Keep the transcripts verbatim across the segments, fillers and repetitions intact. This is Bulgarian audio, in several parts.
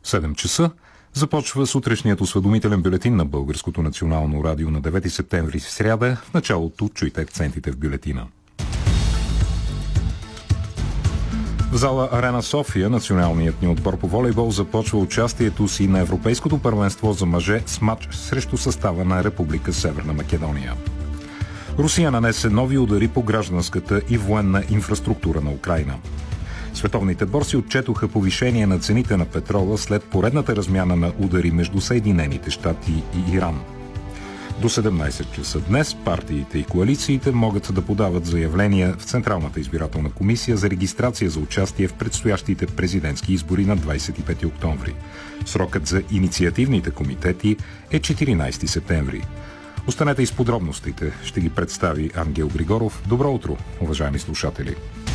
В седем часа започва сутрешният осведомителен бюлетин на Българското национално радио на девети септември, в сряда. В началото чуйте акцентите в бюлетина. В зала Арена София националният ни отбор по волейбол започва участието си на Европейското първенство за мъже с матч срещу състава на Република Северна Македония. Русия нанесе нови удари по гражданската и военна инфраструктура на Украйна. Световните борси отчетоха повишение на цените на петрола след поредната размяна на удари между Съединените щати и Иран. До седемнайсет часа днес партиите и коалициите могат да подават заявления в Централната избирателна комисия за регистрация за участие в предстоящите президентски избори на двайсет и пети октомври. Срокът за инициативните комитети е четиринайсети септември. Останете и с подробностите. Ще ги представи Ангел Григоров. Добро утро, уважаеми слушатели!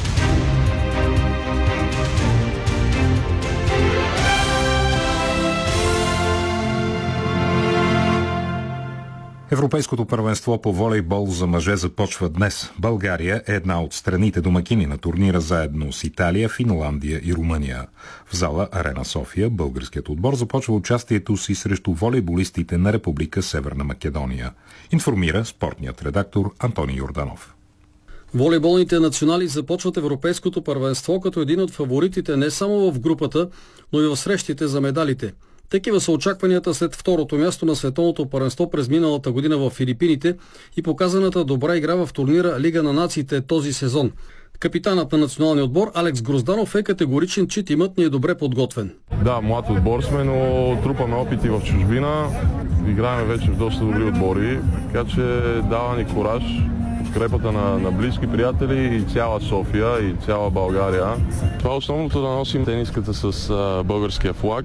Европейското първенство по волейбол за мъже започва днес. България е една от страните домакини на турнира заедно с Италия, Финландия и Румъния. В зала Арена София българският отбор започва участието си срещу волейболистите на Република Северна Македония. Информира спортният редактор Антони Йорданов. Волейболните национали започват европейското първенство като един от фаворитите не само в групата, но и в срещите за медалите. Такива са очакванията след второто място на световното първенство през миналата година в Филипините и показаната добра игра в турнира Лига на нациите този сезон. Капитанът на националния отбор Алекс Грозданов е категоричен, че тимът ни е добре подготвен. Да, млад отбор сме, но трупаме опити в чужбина. Играем вече в доста добри отбори, така че дава ни кураж. Подкрепата на, на близки приятели и цяла София и цяла България. Това е основното да носим тениската с а, българския флаг.